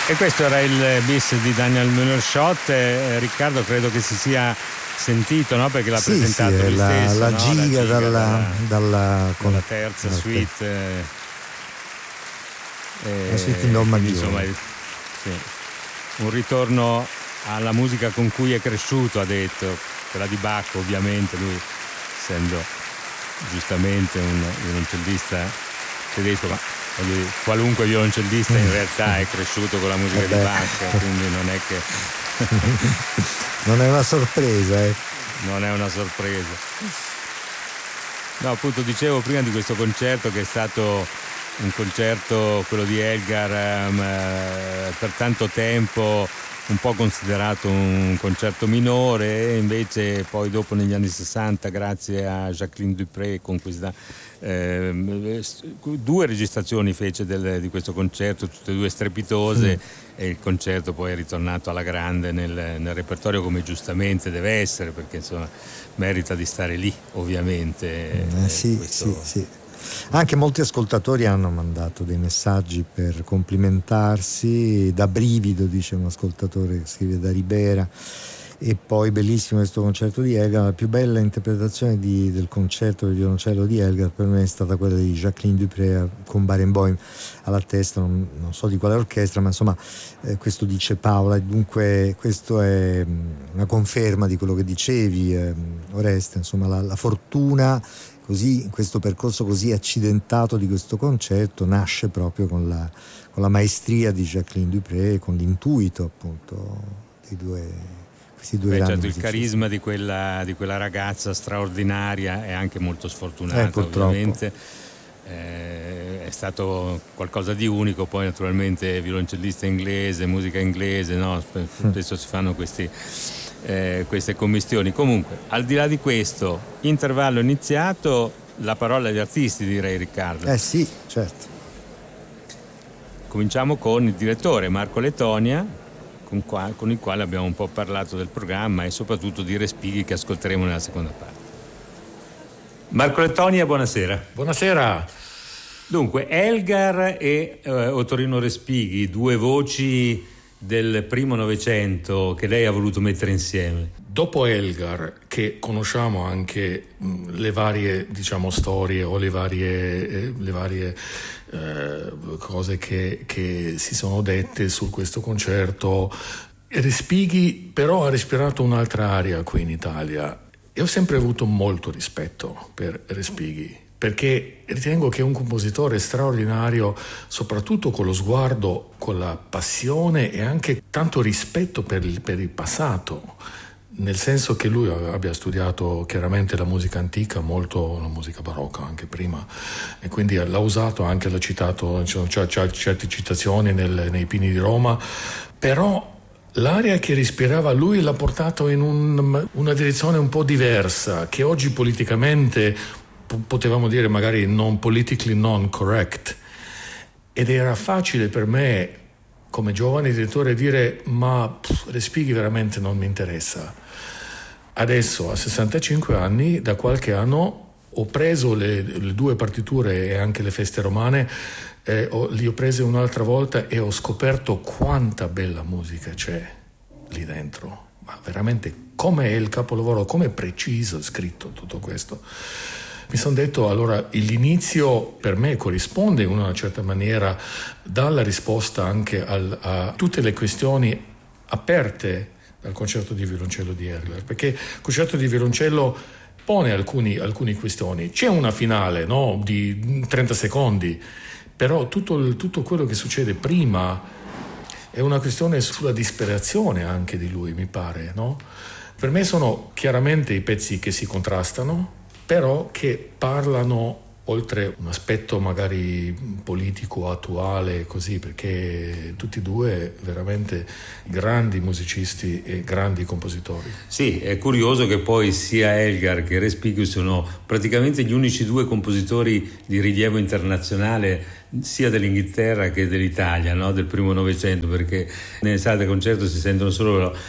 E questo era il bis di Daniel Müller-Schott. Riccardo, credo che si sia sentito, no? Perché l'ha presentato lui stesso, la no? giga dalla terza suite. La suite in do maggiore. Insomma, sì, un ritorno alla musica con cui è cresciuto, ha detto, quella di Bach, ovviamente, lui essendo giustamente un violoncellista tedesco, ma qualunque violoncellista in realtà è cresciuto con la musica di Bach, quindi non è che non è una sorpresa, non è una sorpresa. No, appunto dicevo prima di questo concerto che è stato un concerto, quello di Elgar, per tanto tempo un po' considerato un concerto minore, e invece poi dopo negli anni 60, grazie a Jacqueline Dupré, con questa 2 registrazioni fece di questo concerto, tutte e 2 strepitose, e il concerto poi è ritornato alla grande nel repertorio, come giustamente deve essere, perché insomma merita di stare lì, ovviamente. Sì. Anche molti ascoltatori hanno mandato dei messaggi per complimentarsi, da brivido, dice un ascoltatore che scrive da Ribera. E poi bellissimo questo concerto di Elgar. La più bella interpretazione del concerto del violoncello di Elgar per me è stata quella di Jacqueline Dupré con Barenboim alla testa, non so di quale orchestra, ma insomma questo dice Paola. Dunque questo è una conferma di quello che dicevi, Oreste, insomma la fortuna così, in questo percorso così accidentato di questo concerto, nasce proprio con la maestria di Jacqueline Dupré, con l'intuito appunto questi due grandi certo, il musicisti. carisma di quella ragazza straordinaria è anche molto sfortunata, ovviamente. È stato qualcosa di unico, poi naturalmente violoncellista inglese, musica inglese, no? Spesso si fanno queste commistioni. Comunque, al di là di questo, intervallo iniziato, la parola agli artisti, direi, Riccardo. Sì, certo. Cominciamo con il direttore Marco Lettonia, con il quale abbiamo un po' parlato del programma e soprattutto di Respighi, che ascolteremo nella seconda parte. Marco Lettonia, buonasera. Buonasera. Dunque, Elgar e Ottorino Respighi, 2 voci del primo Novecento che lei ha voluto mettere insieme. Dopo Elgar, che conosciamo anche le varie, diciamo, storie o le varie cose che si sono dette su questo concerto, Respighi però ha respirato un'altra aria qui in Italia. Io ho sempre avuto molto rispetto per Respighi, perché ritengo che è un compositore straordinario, soprattutto con lo sguardo, con la passione e anche tanto rispetto per il passato, nel senso che lui abbia studiato chiaramente la musica antica, molto la musica barocca anche prima, e quindi l'ha usato, anche l'ha citato, c'è certe citazioni nei Pini di Roma, però l'aria che respirava lui l'ha portato in una direzione un po' diversa, che oggi politicamente potevamo dire magari non politically non correct, ed era facile per me come giovane direttore dire ma Respighi veramente non mi interessa. Adesso a 65 anni, da qualche anno ho preso le 2 partiture e anche le feste romane, li ho prese un'altra volta e ho scoperto quanta bella musica c'è lì dentro, ma veramente come è il capolavoro, come è preciso scritto tutto questo. Mi sono detto, allora l'inizio per me corrisponde in una certa maniera, dalla risposta anche a tutte le questioni aperte dal concerto di violoncello di Elgar, perché il concerto di violoncello pone alcune questioni. C'è una finale, no, di 30 secondi, però tutto quello che succede prima è una questione sulla disperazione anche di lui, mi pare, no? Per me sono chiaramente i pezzi che si contrastano, però che parlano oltre un aspetto magari politico, attuale, così, perché tutti e 2 veramente grandi musicisti e grandi compositori. Sì, è curioso che poi sia Elgar che Respighi sono praticamente gli unici 2 compositori di rilievo internazionale sia dell'Inghilterra che dell'Italia, no? Del primo Novecento, perché nelle sale da concerto si sentono solo loro.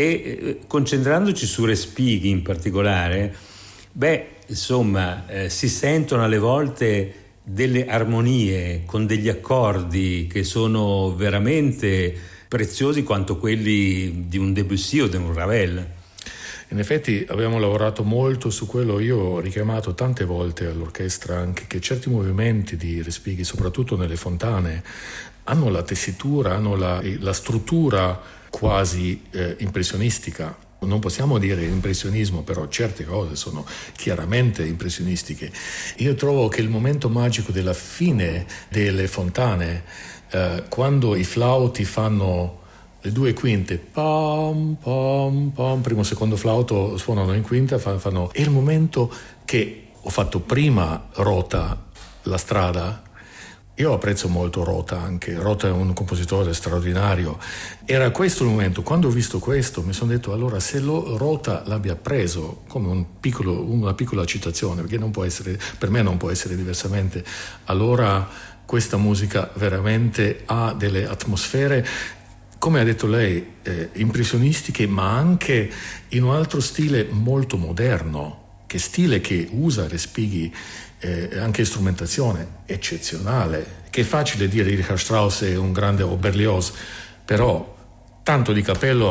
E concentrandoci su Respighi in particolare, insomma, si sentono alle volte delle armonie con degli accordi che sono veramente preziosi quanto quelli di un Debussy o di un Ravel. In effetti abbiamo lavorato molto su quello. Io ho richiamato tante volte all'orchestra anche che certi movimenti di Respighi, soprattutto nelle fontane, hanno la tessitura, hanno la struttura quasi impressionistica. Non possiamo dire impressionismo, però certe cose sono chiaramente impressionistiche. Io trovo che il momento magico della fine delle fontane, quando i flauti fanno le due quinte, pam pam pam, primo secondo flauto suonano in quinta, fanno, è il momento che ho fatto prima Rota, La strada. Io apprezzo molto Rota anche. Rota è un compositore straordinario. Era questo il momento. Quando ho visto questo mi sono detto, allora se Rota l'abbia preso come una piccola citazione, perché non può essere, per me non può essere diversamente, allora questa musica veramente ha delle atmosfere, come ha detto lei, impressionistiche, ma anche in un altro stile molto moderno, che stile che usa Respighi, anche strumentazione eccezionale, che è facile dire Richard Strauss è un grande, o Berlioz, però tanto di cappello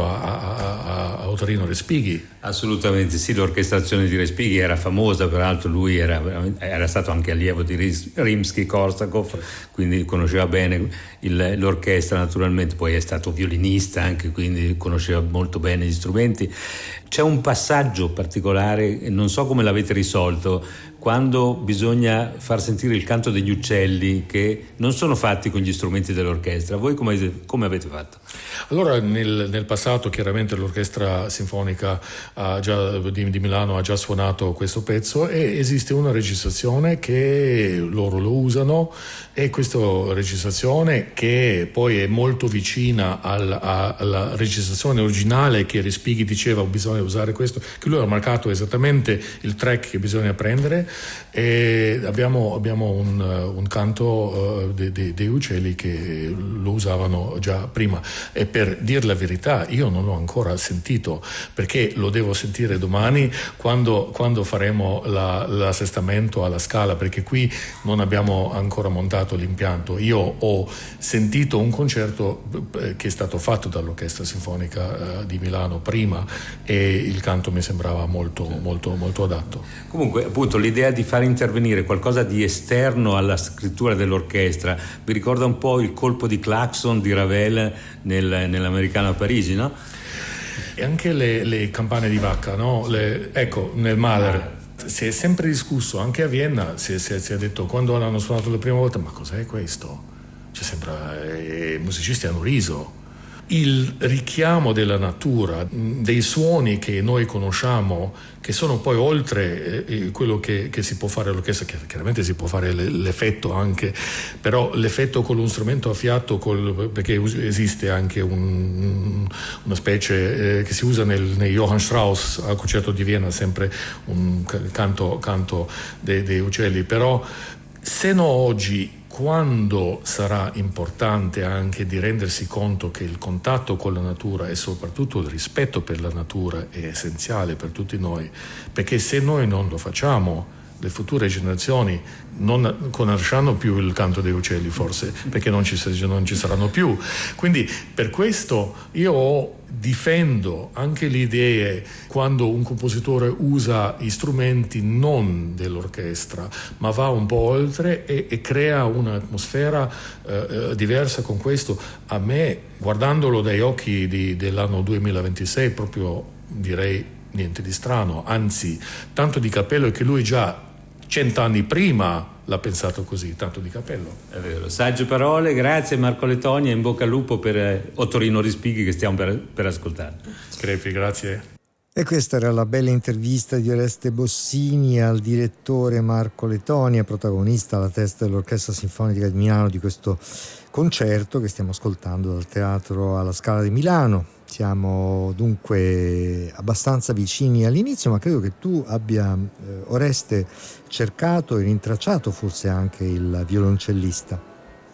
a Ottorino Respighi. Assolutamente sì, l'orchestrazione di Respighi era famosa, peraltro lui era stato anche allievo di Rimsky-Korsakov, quindi conosceva bene l'orchestra naturalmente, poi è stato violinista anche, quindi conosceva molto bene gli strumenti. C'è un passaggio particolare, non so come l'avete risolto, quando bisogna far sentire il canto degli uccelli che non sono fatti con gli strumenti dell'orchestra. Voi come avete fatto? Allora nel passato chiaramente l'orchestra sinfonica di Milano ha già suonato questo pezzo e esiste una registrazione che loro lo usano, e questa registrazione che poi è molto vicina alla registrazione originale che Respighi diceva bisogna usare questo, che lui ha marcato esattamente il track che bisogna prendere, e abbiamo un canto dei uccelli che lo usavano già prima, e per dir la verità io non l'ho ancora sentito perché lo devo sentire domani quando faremo l'assestamento alla Scala, perché qui non abbiamo ancora montato l'impianto. Io ho sentito un concerto che è stato fatto dall'Orchestra Sinfonica di Milano prima e il canto mi sembrava molto molto molto adatto. Comunque appunto l'idea di far intervenire qualcosa di esterno alla scrittura dell'orchestra vi ricorda un po' il colpo di clacson di Ravel nell'Americano a Parigi, no? E anche le campane di vacca, no? Ecco, nel Mahler si è sempre discusso, anche a Vienna si è detto, quando l'hanno suonato la prima volta, ma cos'è questo? Cioè sembra, i musicisti hanno riso. Il richiamo della natura, dei suoni che noi conosciamo, che sono poi oltre quello che si può fare all'orchestra, chiaramente si può fare l'effetto anche, però l'effetto con lo strumento a fiato, perché esiste anche una specie che si usa nei Johann Strauss al concerto di Vienna, sempre un canto dei uccelli, però se no oggi, quando sarà importante anche di rendersi conto che il contatto con la natura e soprattutto il rispetto per la natura è essenziale per tutti noi, perché se noi non lo facciamo, le future generazioni non conosceranno più il canto dei uccelli, forse perché non ci saranno più. Quindi per questo io difendo anche le idee quando un compositore usa gli strumenti non dell'orchestra, ma va un po' oltre e crea un'atmosfera diversa con questo. A me, guardandolo dai occhi dell'anno 2026, proprio direi niente di strano, anzi tanto di cappello, che lui già 100 anni prima l'ha pensato così, tanto di cappello. È vero, sagge parole, grazie Marco Letogna, in bocca al lupo per Ottorino Respighi che stiamo per ascoltare. Crepi, grazie. E questa era la bella intervista di Oreste Bossini al direttore Marco Letogna, protagonista alla testa dell'Orchestra Sinfonica di Milano di questo concerto che stiamo ascoltando dal Teatro alla Scala di Milano. Siamo dunque abbastanza vicini all'inizio, ma credo che tu abbia, Oreste, cercato e rintracciato forse anche il violoncellista.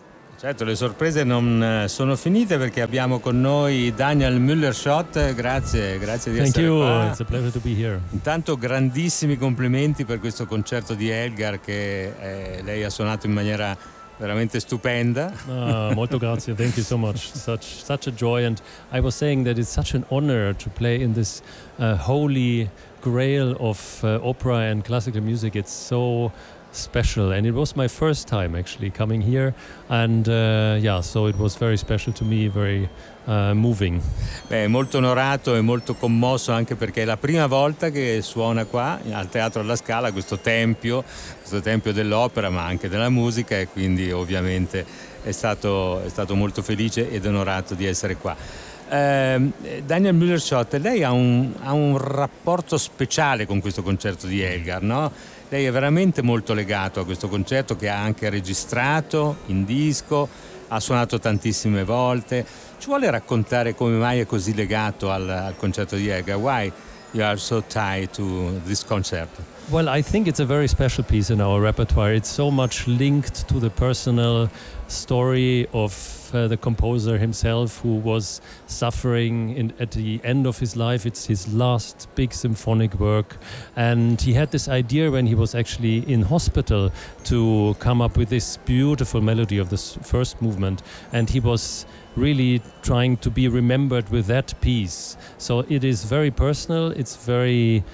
Certo, le sorprese non sono finite perché abbiamo con noi Daniel Müller-Schott, grazie di essere qua. It's a pleasure to be here. Intanto grandissimi complimenti per questo concerto di Elgar che lei ha suonato in maniera veramente stupenda. Molto grazie, thank you so much. Such a joy, and I was saying that it's such an honor to play in this holy grail of opera and classical music. It's so special, and it was my first time actually coming here, and so it was very special to me, very moving. Molto onorato e molto commosso anche perché è la prima volta che suona qua al Teatro alla Scala questo tempio dell'opera ma anche della musica, e quindi ovviamente è stato molto felice ed onorato di essere qua. Daniel Müller-Schott, lei ha un rapporto speciale con questo concerto di Elgar, no? Lei è veramente molto legato a questo concerto che ha anche registrato in disco, ha suonato tantissime volte. Ci vuole raccontare come mai è così legato al concerto di Elgar? Why you are so tied to this concert? Well, I think it's a very special piece in our repertoire. It's so much linked to the personal story of the composer himself, who was suffering at the end of his life. It's his last big symphonic work, and he had this idea when he was actually in hospital to come up with this beautiful melody of the first movement, and he was really trying to be remembered with that piece. So it is very personal, it's very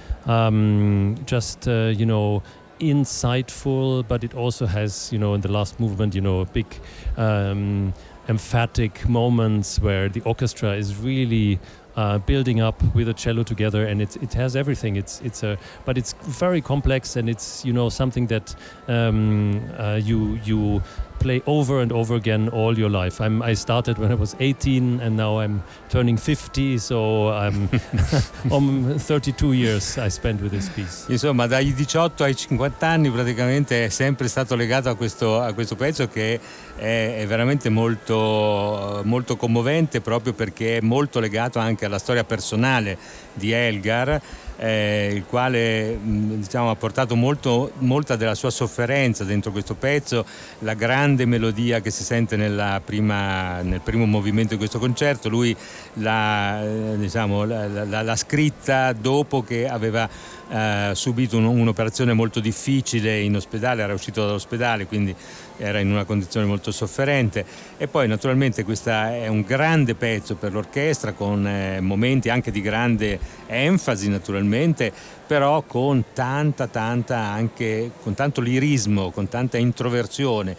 insightful, but it also has, in the last movement, big emphatic moments where the orchestra is really building up with the cello together, and it has everything. But it's very complex, and it's something that you play over and over again all your life. I started when I was 18, and now I'm turning 50, so I'm 32 years I spent with this piece. Insomma, dai 18 ai 50 anni praticamente è sempre stato legato a questo pezzo, che è veramente molto, molto commovente, proprio perché è molto legato anche alla storia personale di Elgar, il quale ha portato molta della sua sofferenza dentro questo pezzo. La grande melodia che si sente nel primo movimento di questo concerto, lui l'ha scritta dopo che aveva subito un'operazione molto difficile in ospedale, era uscito dall'ospedale, quindi era in una condizione molto sofferente. E poi naturalmente questa è un grande pezzo per l'orchestra, con momenti anche di grande enfasi naturalmente, però con tanta anche, con tanto lirismo, con tanta introspezione.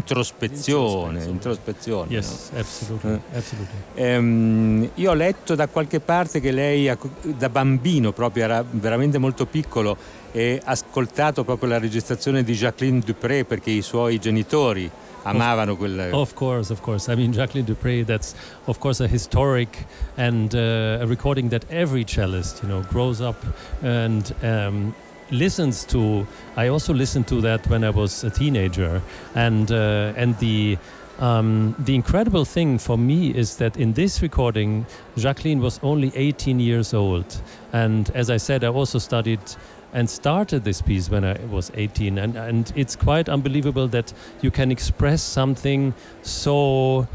Yes, no? absolutely. Io ho letto da qualche parte che lei da bambino proprio era veramente molto piccolo e ha ascoltato proprio la registrazione di Jacqueline Dupré perché i suoi genitori amavano quel... Of course. I mean, Jacqueline Dupré, that's of course a historic and a recording that every cellist, grows up and listens to. I also listened to that when I was a teenager, and the incredible thing for me is that in this recording, Jacqueline was only 18 years old, and as I said, I also studied and started this piece when I was 18, and it's quite unbelievable that you can express something so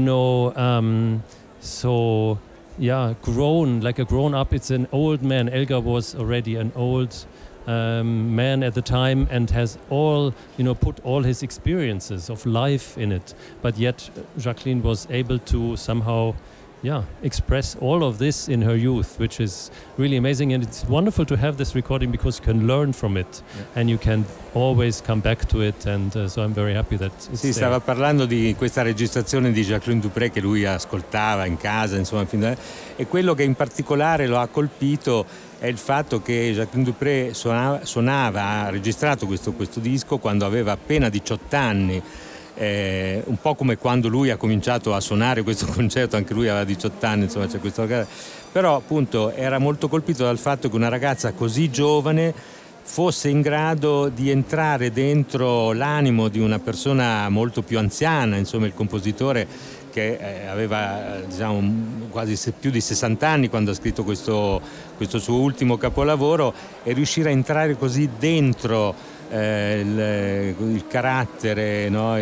grown, like a grown up. It's an old man. Elgar was already an old man at the time and has put all his experiences of life in it, but yet Jacqueline was able to somehow express all of this in her youth, which is really amazing, and it's wonderful to have this recording because you can learn from it, and you can always come back to it, and so I'm very happy that it's there. Stava parlando di questa registrazione di Jacqueline Dupré che lui ascoltava in casa, insomma, e quello che in particolare lo ha colpito è il fatto che Jacqueline Dupré ha registrato questo disco quando aveva appena 18 anni. Un po' come quando lui ha cominciato a suonare questo concerto, anche lui aveva 18 anni, insomma, c'è questo, però appunto era molto colpito dal fatto che una ragazza così giovane fosse in grado di entrare dentro l'animo di una persona molto più anziana. Insomma, il compositore, che aveva quasi più di 60 anni quando ha scritto questo suo ultimo capolavoro, e riuscire a entrare così dentro il carattere, no?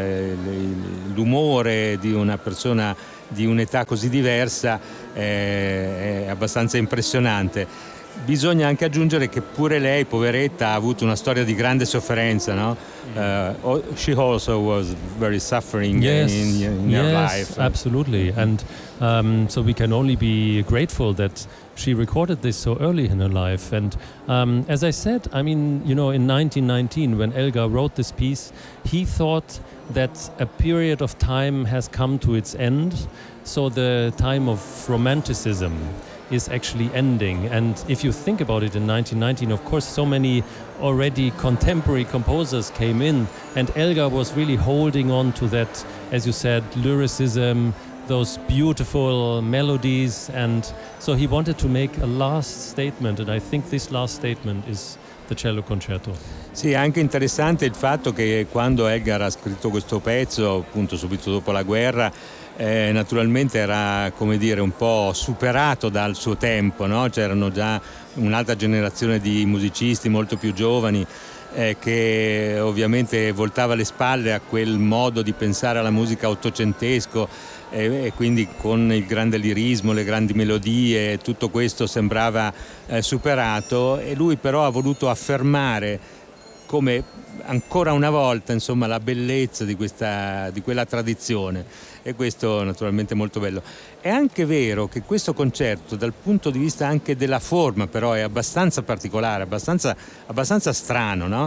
L'umore di una persona di un'età così diversa è abbastanza impressionante. Bisogna anche aggiungere che pure lei, poveretta, ha avuto una storia di grande sofferenza, no? She also was very suffering in her life. Absolutely. And so we can only be grateful that she recorded this so early in her life. And as I said, I mean, you know, in 1919, when Elgar wrote this piece, he thought that a period of time has come to its end. So the time of romanticism is actually ending. And if you think about it, in 1919, of course, so many already contemporary composers came in, and Elgar was really holding on to that, as you said, lyricism, those beautiful melodies, and so he wanted to make a last statement, and I think this last statement is the cello concerto. Sì, è anche interessante il fatto che quando Elgar ha scritto questo pezzo, appunto subito dopo la guerra, naturalmente era, come dire, un po' superato dal suo tempo, no? C'erano già un'altra generazione di musicisti molto più giovani che ovviamente voltava le spalle a quel modo di pensare alla musica ottocentesco, e quindi con il grande lirismo, le grandi melodie, tutto questo sembrava superato, e lui però ha voluto affermare come ancora una volta, insomma, la bellezza di quella tradizione, e questo naturalmente è molto bello. È anche vero che questo concerto, dal punto di vista anche della forma, però è abbastanza particolare, abbastanza strano, no?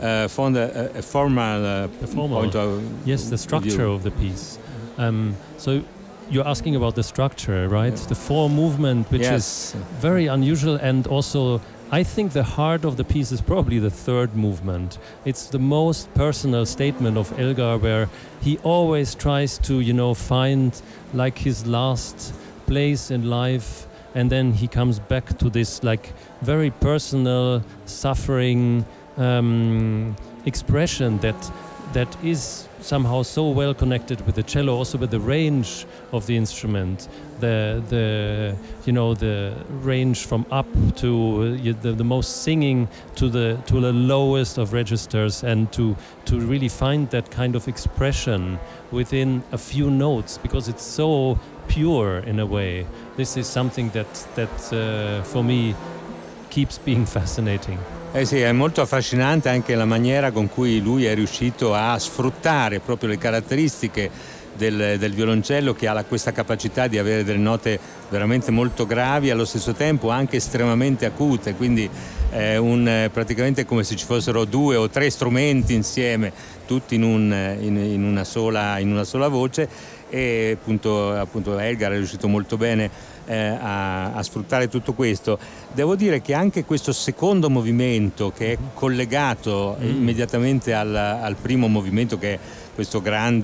Formal point of yes, the structure view. of the piece. So you're asking about the structure, right? Yeah. The four movement, which is very unusual, and also I think the heart of the piece is probably the third movement. It's the most personal statement of Elgar, where he always tries to, you know, find like his last place in life, and then he comes back to this like very personal suffering expression that is somehow so well connected with the cello, also with the range of the instrument, the you know, the range from up to the most singing to the lowest of registers, and to really find that kind of expression within a few notes, because it's so pure in a way. This is something that for me keeps being fascinating. Sì, è molto affascinante anche la maniera con cui lui è riuscito a sfruttare proprio le caratteristiche del violoncello, che ha questa capacità di avere delle note veramente molto gravi, allo stesso tempo anche estremamente acute, quindi praticamente come se ci fossero due o tre strumenti insieme, tutti in una sola voce, e appunto Elgar è riuscito molto bene a sfruttare tutto questo. Devo dire che anche questo secondo movimento, che è collegato immediatamente al primo movimento, che è questa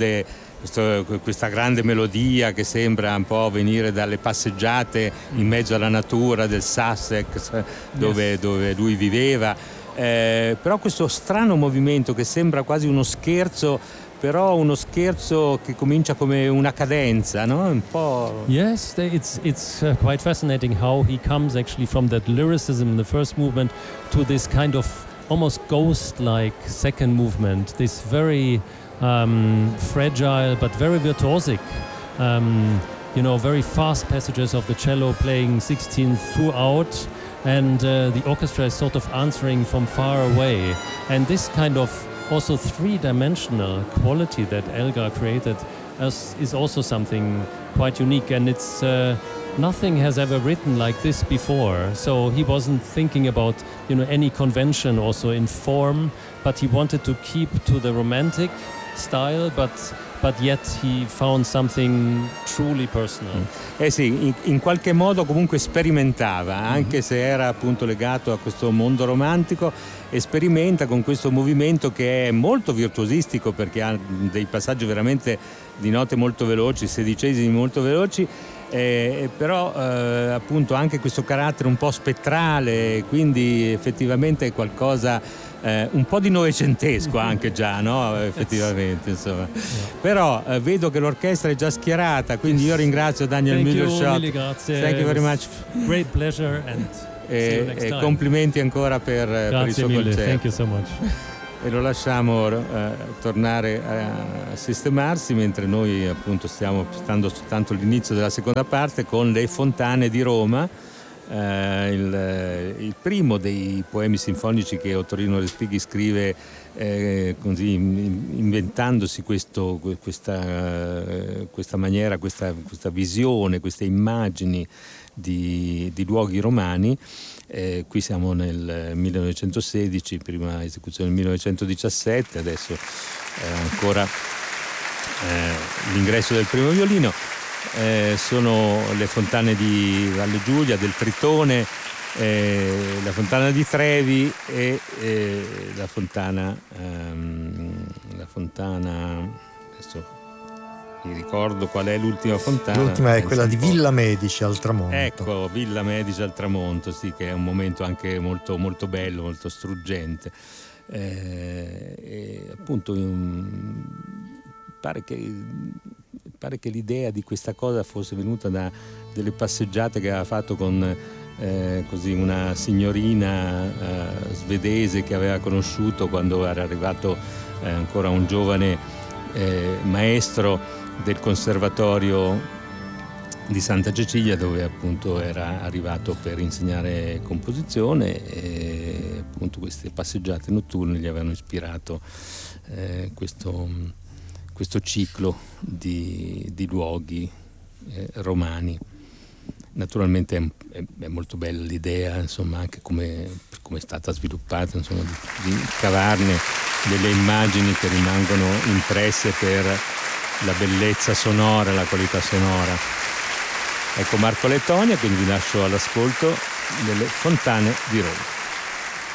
grande melodia che sembra un po' venire dalle passeggiate in mezzo alla natura del Sussex, dove lui viveva, però questo strano movimento che sembra quasi uno scherzo, però uno scherzo che comincia come una cadenza, no? Un po'. Yes, it's quite fascinating how he comes actually from that lyricism in the first movement to this kind of almost ghost-like second movement, this very fragile but very virtuosic, you know, very fast passages of the cello playing 16th throughout, and the orchestra is sort of answering from far away, and this kind of also three-dimensional quality that Elgar created is also something quite unique, and it's nothing has ever written like this before. So he wasn't thinking about, you know, any convention also in form, but he wanted to keep to the romantic style, but yet he found something truly personal. Sì, in qualche modo comunque sperimentava, anche se era appunto legato a questo mondo romantico, e sperimenta con questo movimento che è molto virtuosistico, perché ha dei passaggi veramente di note molto veloci, sedicesimi molto veloci, però appunto anche questo carattere un po' spettrale, quindi effettivamente è qualcosa un po' di novecentesco anche già, no? Effettivamente, insomma. Però vedo che l'orchestra è già schierata, quindi io ringrazio Daniel Müller-Schott. Grazie. Thank you very much. Great pleasure, and e complimenti ancora per il suo mille. concerto. Thank you so much. E lo lasciamo tornare a sistemarsi, mentre noi appunto stiamo aspettando soltanto l'inizio della seconda parte con Le Fontane di Roma, il primo dei poemi sinfonici che Ottorino Respighi scrive così, inventandosi questa maniera, questa visione, queste immagini di luoghi romani. Qui siamo nel 1916, prima esecuzione nel 1917, adesso ancora l'ingresso del primo violino. Sono le fontane di Valle Giulia, del Tritone, la fontana di Trevi e la fontana adesso mi ricordo qual è l'ultima fontana. L'ultima è quella di Villa Medici al tramonto. Ecco, Villa Medici al tramonto, sì, che è un momento anche molto, molto bello, molto struggente. E appunto pare che l'idea di questa cosa fosse venuta da delle passeggiate che aveva fatto con così una signorina svedese che aveva conosciuto quando era arrivato ancora un giovane maestro del conservatorio di Santa Cecilia, dove appunto era arrivato per insegnare composizione, e appunto queste passeggiate notturne gli avevano ispirato questo ciclo di luoghi romani. Naturalmente è molto bella l'idea, insomma, anche come è stata sviluppata, insomma, di cavarne delle immagini che rimangono impresse per la bellezza sonora, la qualità sonora. Ecco Marco Lettonia, quindi vi lascio all'ascolto delle Fontane di Roma.